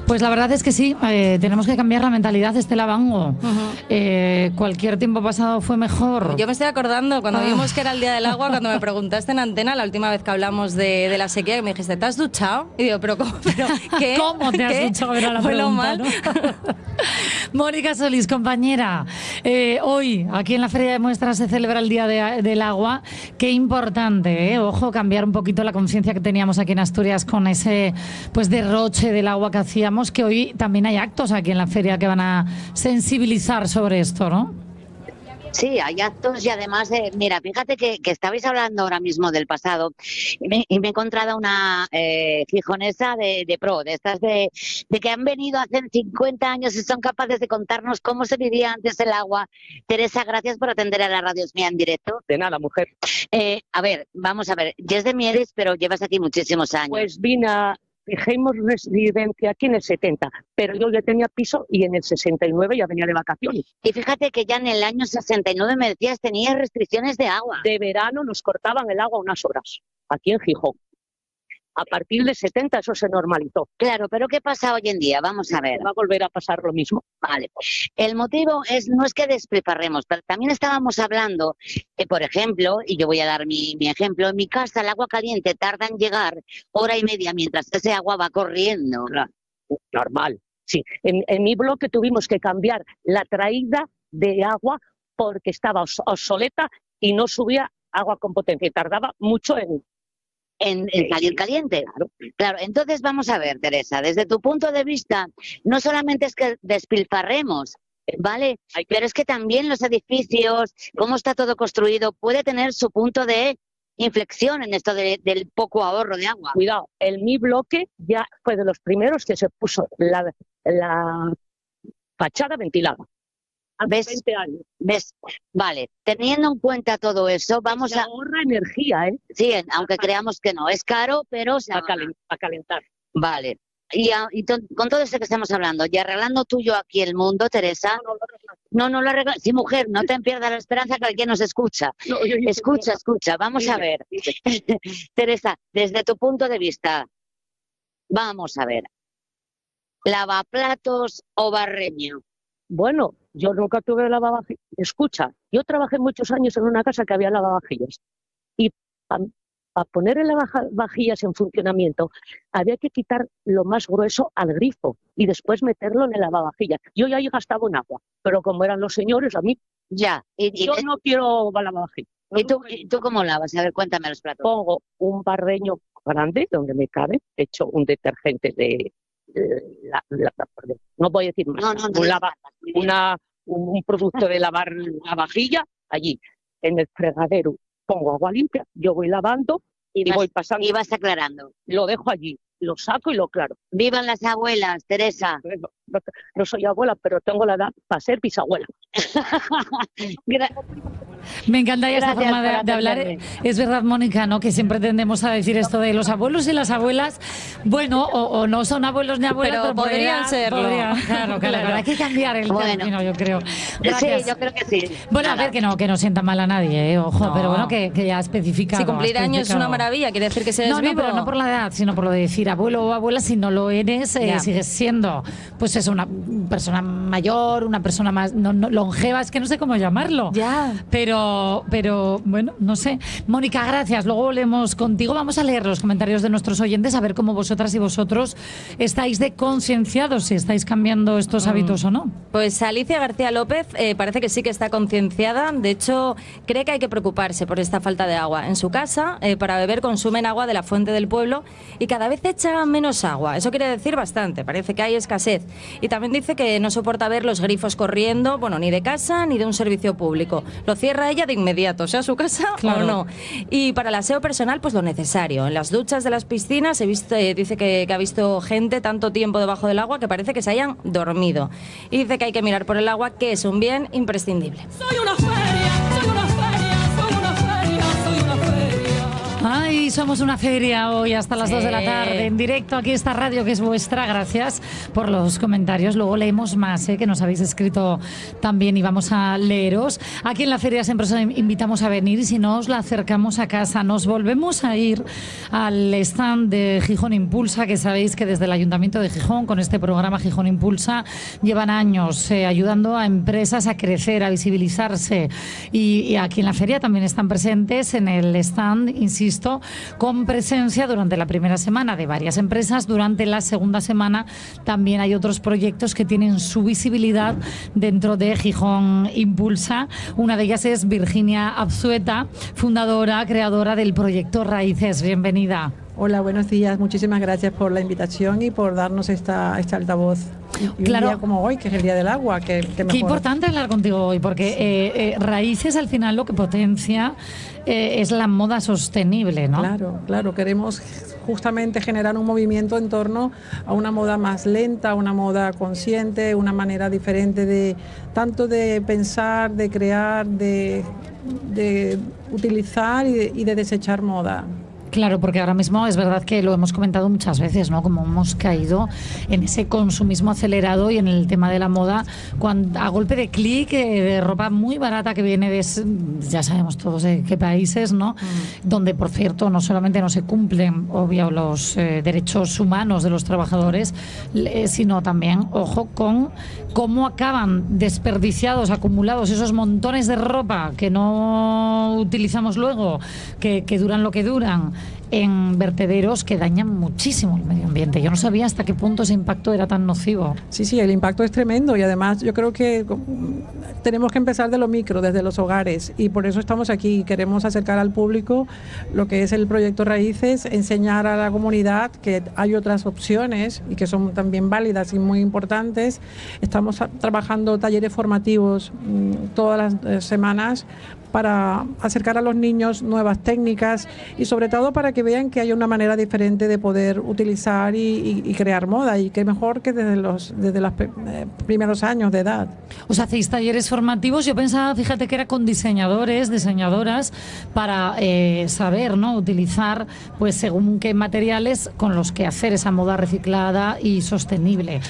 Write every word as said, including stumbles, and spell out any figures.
Pues la verdad es que sí, eh, tenemos que cambiar la mentalidad, Estela Bango. Uh-huh. eh, cualquier tiempo pasado fue mejor. Yo me estoy acordando, cuando ah. vimos que era el Día del Agua, cuando me preguntaste en antena, la última vez que hablamos de, de la sequía, que me dijiste, ¿te has duchado? Y digo, ¿pero cómo? ¿Pero qué? ¿Cómo te has ¿Qué? duchado? Era la Fue pregunta, lo mal. ¿no? Mónica Solís, compañera, eh, hoy aquí en la Feria de Muestras se celebra el Día de, del Agua. Qué importante, ¿eh? Ojo, cambiar un poquito la conciencia que teníamos aquí en Asturias con ese pues derroche del agua que hacíamos, que hoy también hay actos aquí en la feria que van a sensibilizar sobre esto, ¿no? Sí, hay actos y además, de, mira, fíjate que, que estabais hablando ahora mismo del pasado y me, y me he encontrado una eh, gijonesa de, de pro, de estas de, de que han venido hace cincuenta años y son capaces de contarnos cómo se vivía antes el agua. Teresa, gracias por atender a la Radio Mía en directo. De nada, mujer. Eh, a ver, vamos a ver, ya es de Mieres, pero llevas aquí muchísimos años. Pues vine a... Fijemos residencia aquí en el setenta, pero yo ya tenía piso y en el sesenta y nueve ya venía de vacaciones. Y fíjate que ya en el año sesenta y nueve me decías tenías restricciones de agua. De verano nos cortaban el agua unas horas, aquí en Gijón. A partir del setenta eso se normalizó. Claro, pero ¿qué pasa hoy en día? Vamos a ver. Va a volver a pasar lo mismo. Vale. El motivo es no es que despilfarremos, pero también estábamos hablando que, por ejemplo, y yo voy a dar mi, mi ejemplo, en mi casa el agua caliente tarda en llegar hora y media mientras ese agua va corriendo. Normal, sí. En, en mi bloque tuvimos que cambiar la traída de agua porque estaba obsoleta y no subía agua con potencia y tardaba mucho en... En, en salir caliente. Claro. Claro, entonces vamos a ver, Teresa, desde tu punto de vista, no solamente es que despilfarremos, ¿vale? Que... Pero es que también los edificios, cómo está todo construido, puede tener su punto de inflexión en esto de, del poco ahorro de agua. Cuidado, el mi bloque ya fue de los primeros que se puso la, la fachada ventilada. ¿Ves? veinte años. ¿Ves? Vale, teniendo en cuenta todo eso, vamos se a... ahorra energía, ¿eh? Sí, aunque creamos que no, es caro, pero se a, calent, a calentar. Vale. Y, a, y to, con todo esto que estamos hablando, y arreglando tú y yo aquí el mundo, Teresa... No, no lo arreglas. Sí, mujer, no te pierdas la esperanza que alguien nos escucha. No, yo, yo, escucha, yo, escucha, vamos dime, a ver. Teresa, desde tu punto de vista, vamos a ver. ¿Lavaplatos o barreño? Bueno, yo nunca tuve lavavajillas. Escucha, yo trabajé muchos años en una casa que había lavavajillas. Y para pa poner el lavavajillas en funcionamiento, había que quitar lo más grueso al grifo y después meterlo en el lavavajillas. Yo ya gastaba en agua, pero como eran los señores, a mí ya. Y, y yo te... no quiero lavavajillas. ¿Y tú, ¿Y tú cómo lavas? A ver, cuéntame los platos. Pongo un barreño grande donde me cabe, hecho un detergente de... La, la, no voy a decir más, no, no, no, un, lava, una, un producto de lavar la vajilla, allí en el fregadero pongo agua limpia, yo voy lavando y, y vas, voy pasando. Y vas aclarando. Lo dejo allí, lo saco y lo claro. ¡Vivan las abuelas, Teresa! No, no, no soy abuela, pero tengo la edad para ser bisabuela. Me encantaría esta forma de, de hablar. Es verdad, Mónica, ¿no? Que siempre tendemos a decir esto de los abuelos y las abuelas. Bueno, o, o no son abuelos ni abuelas, pero, pero podrían ser. Podrían, claro, claro, claro. Hay que cambiar el bueno, término, yo creo. Gracias. Sí, yo creo que sí. Bueno, Nada. a ver, que no, que no sienta mal a nadie, ¿eh? Ojo, no. pero bueno, que, que ya especifica. Si cumplir años es una maravilla, quiere decir que seas no, vivo. No, pero no por la edad, sino por lo de decir abuelo o abuela, si no lo eres, eh, sigues siendo, pues eso, una persona mayor, una persona más no, no, longeva, es que no sé cómo llamarlo. Ya. Pero, pero bueno, no sé. Mónica, gracias. Luego volvemos contigo. Vamos a leer los comentarios de nuestros oyentes, a ver cómo vosotras y vosotros estáis de concienciados, si estáis cambiando estos mm. hábitos o no. Pues Alicia García López eh, parece que sí que está concienciada. De hecho, cree que hay que preocuparse por esta falta de agua. En su casa, eh, para beber, consumen agua de la fuente del pueblo y cada vez echa menos agua. Eso quiere decir bastante. Parece que hay escasez. Y también dice que no soporta ver los grifos corriendo, bueno, ni de casa ni de un servicio público. Lo cierra ella de inmediato, o sea, su casa claro. o no. Y para el aseo personal, pues lo necesario. En las duchas de las piscinas he visto, eh, dice que, que ha visto gente tanto tiempo debajo del agua que parece que se hayan dormido. Y dice que hay que mirar por el agua, que es un bien imprescindible. Soy una feria, soy una feria, soy una feria, soy una feria. Ay, Sí, somos una feria hoy hasta las Sí. dos de la tarde, en directo aquí esta radio que es vuestra. Gracias por los comentarios. Luego leemos más, ¿eh? Que nos habéis escrito también y vamos a leeros. Aquí en la feria siempre os invitamos a venir y si no os la acercamos a casa. Nos volvemos a ir al stand de Gijón Impulsa, que sabéis que desde el Ayuntamiento de Gijón, con este programa Gijón Impulsa, llevan años eh, ayudando a empresas a crecer, a visibilizarse. Y, y aquí en la feria también están presentes en el stand, insisto, con presencia durante la primera semana de varias empresas. Durante la segunda semana también hay otros proyectos que tienen su visibilidad dentro de Gijón Impulsa. Una de ellas es Virginia Abzueta, fundadora, creadora del proyecto Raíces. Bienvenida. Hola, buenos días. Muchísimas gracias por la invitación y por darnos esta, esta altavoz. Y, y Claro. un día como hoy, que es el Día del Agua. Que, que Qué mejor. importante hablar contigo hoy, porque eh, eh, Raíces al final lo que potencia eh, es la moda sostenible, ¿no? Claro, claro. Queremos justamente generar un movimiento en torno a una moda más lenta, una moda consciente, una manera diferente de tanto de pensar, de crear, de, de utilizar y de, y de desechar moda. Claro, porque ahora mismo es verdad que lo hemos comentado muchas veces, ¿no? Como hemos caído en ese consumismo acelerado y en el tema de la moda, cuando, a golpe de clic, eh, de ropa muy barata que viene de, ya sabemos todos de qué países, ¿no? Mm. Donde, por cierto, no solamente no se cumplen, obvio, los eh, derechos humanos de los trabajadores, eh, sino también, ojo, con cómo acaban desperdiciados, acumulados esos montones de ropa que no utilizamos luego, que, que duran lo que duran, en vertederos que dañan muchísimo el medio ambiente. Yo no sabía hasta qué punto ese impacto era tan nocivo. Sí, sí, el impacto es tremendo y además yo creo que tenemos que empezar de lo micro, desde los hogares, y por eso estamos aquí. Queremos acercar al público lo que es el proyecto Raíces, enseñar a la comunidad que hay otras opciones y que son también válidas y muy importantes. Estamos trabajando talleres formativos mmm, todas las eh, semanas para acercar a los niños nuevas técnicas y sobre todo para que vean que hay una manera diferente de poder utilizar y, y, y crear moda, y que mejor que desde los desde los eh, primeros años de edad. Os hacéis talleres formativos. Yo pensaba, fíjate, que era con diseñadores, diseñadoras, para eh, saber, ¿no?, utilizar pues según qué materiales con los que hacer esa moda reciclada y sostenible.